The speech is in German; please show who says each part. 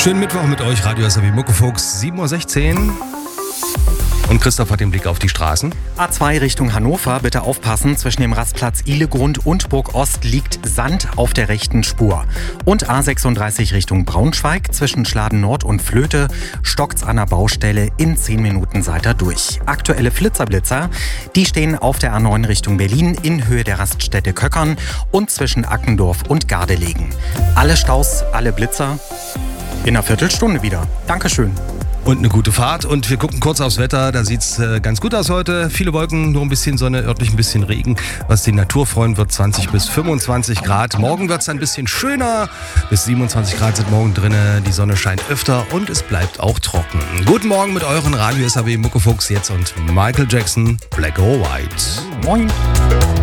Speaker 1: Schönen Mittwoch mit euch, Radio SAW Muckefuchs, 7.16 Uhr. Und Christoph hat den Blick auf die Straßen.
Speaker 2: A2 Richtung Hannover, bitte aufpassen, zwischen dem Rastplatz Ihlegrund und Burg Ost liegt Sand auf der rechten Spur. Und A36 Richtung Braunschweig, zwischen Schladen Nord und Flöte, stockt's an der Baustelle, in 10 Minuten seid ihr durch. Aktuelle Flitzer, die stehen auf der A9 Richtung Berlin in Höhe der Raststätte Köckern und zwischen Ackendorf und Gardelegen. Alle Staus, alle Blitzer in einer Viertelstunde wieder. Dankeschön.
Speaker 1: Und eine gute Fahrt. Und wir gucken kurz aufs Wetter. Da sieht's ganz gut aus heute. Viele Wolken, nur ein bisschen Sonne, örtlich ein bisschen Regen. Was die Natur freuen wird, 20 bis 25 Grad. Morgen wird's ein bisschen schöner. Bis 27 Grad sind morgen drinne. Die Sonne scheint öfter und es bleibt auch trocken. Guten Morgen mit euren Radio SAW Muckefuchs jetzt und Michael Jackson, Black or White.
Speaker 2: Moin.